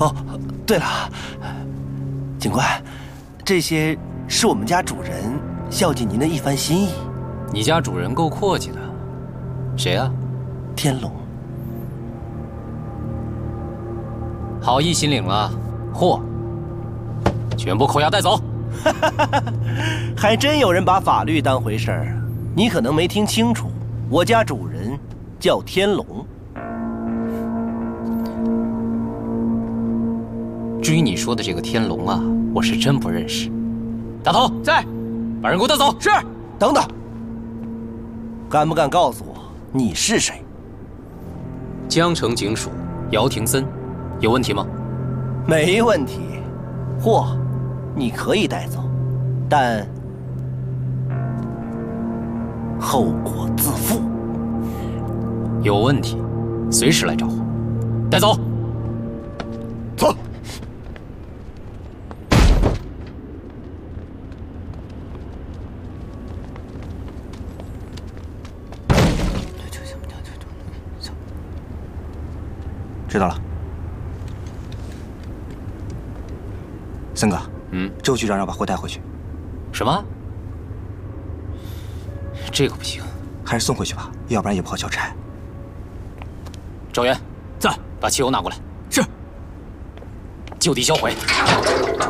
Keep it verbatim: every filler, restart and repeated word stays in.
哦，对了，警官，这些是我们家主人孝敬您的一番心意。 你家主人够阔气的，谁啊？ 天龙。 好意心领了，货全部扣押带走。 还真有人把法律当回事儿，你可能没听清楚，我家主人叫天龙。 至于你说的这个天龙啊，我是真不认识。大头在，把人给我带走。 是。 等等，敢不敢告诉我你是谁？ 江城警署姚廷森，有问题吗？ 没问题，货你可以带走，但后果自负。 有问题，随时来找我。带走。 走。 知道了。森哥， 嗯， 周局长让把货带回去。 什么？这个不行， 还是送回去吧，要不然也不好交差。 赵源， 在， 把汽油拿过来。 是。 就地销毁。